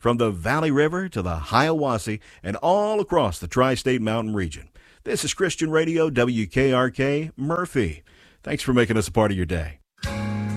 from the Valley River to the Hiawassee and all across the Tri-State Mountain region. This is Christian Radio, WKRK, Murphy. Thanks for making us a part of your day.